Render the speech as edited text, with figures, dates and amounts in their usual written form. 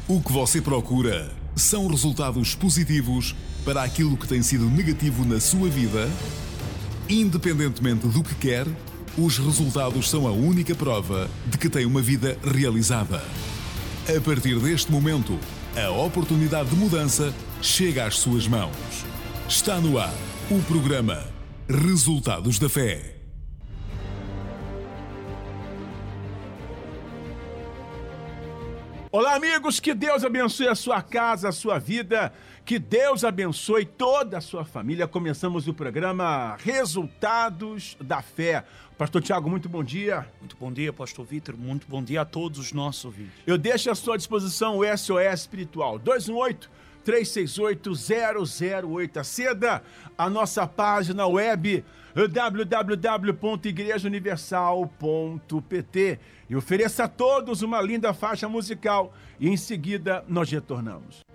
O que você procura são resultados positivos para aquilo que tem sido negativo na sua vida? Independentemente do que quer, os resultados são a única prova de que tem uma vida realizada. A partir deste momento, a oportunidade de mudança chega às suas mãos. Está no ar o programa Resultados da Fé. Olá, amigos, que Deus abençoe a sua casa, a sua vida, que Deus abençoe toda a sua família. Começamos o programa Resultados da Fé. Pastor Tiago, muito bom dia. Muito bom dia, Pastor Vitor. Muito bom dia a todos os nossos ouvintes. Eu deixo à sua disposição o SOS Espiritual 218-368-008. Aceda a nossa página web www.igrejauniversal.pt e ofereça a todos uma linda faixa musical e em seguida nós retornamos.